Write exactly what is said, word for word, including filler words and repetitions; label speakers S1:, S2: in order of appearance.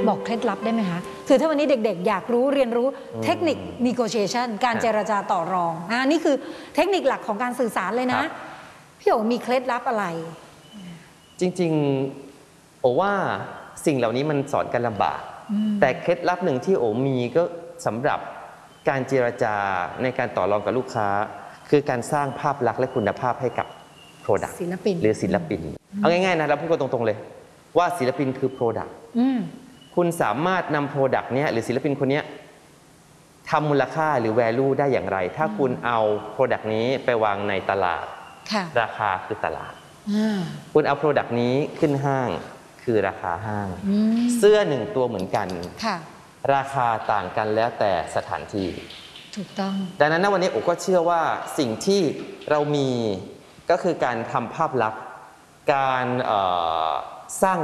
S1: บอกเคล็ดลับได้ไหมคะคือถ้าวันนี้เด็กๆอยากรู้เรียนรู้เทคนิค negotiation การเจรจาต่อรองอ่านี่คือเทคนิคหลักของการสื่อสารเลยนะพี่โอ๋มีเคล็ดลับอะไร
S2: จริงๆโอว่าสิ่งเหล่านี้มันสอนกันลำบากแต่เคล็ดลับหนึ่งที่โอมีก็สำหรับการเจรจาในการต่อรองกับลูกค้าคือการสร้างภาพลักษณ์และคุณภาพให้กับ Product
S1: ศิลปิน
S2: หรือศิลปินเอาง่ายๆนะเราพูดกันตรงๆเลยว่าศิลปินคือ Product คุณสามารถนำ Product เนี้ยหรือศิลปินคนนี้ทำมูลค่าหรือ value ได้อย่างไร ถ้าคุณเอา Product นี้ไปวางในตลาดราคาคือตลาดคุณเอา Product นี้ขึ้นห้างคือราคาห้างเสื้อหนึ่งตัวเหมือนกันราคาต่างกันแล้วแต่สถานที่
S1: ถูกต้อง
S2: ดังนั้นวันนี้โอก็เชื่อว่าสิ่งที่เรามีก็คือการทำภาพลักษณ์การสร้าง